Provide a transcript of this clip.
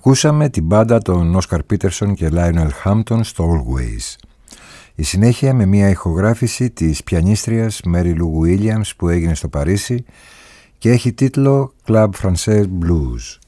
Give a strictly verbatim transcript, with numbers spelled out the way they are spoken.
Ακούσαμε την μπάντα των Όσκαρ Πίτερσον και Λάιονελ Χάμπτον στο Always. Η συνέχεια με μια ηχογράφηση της πιανίστριας Mary Lou Williams που έγινε στο Παρίσι και έχει τίτλο Club Français Blues.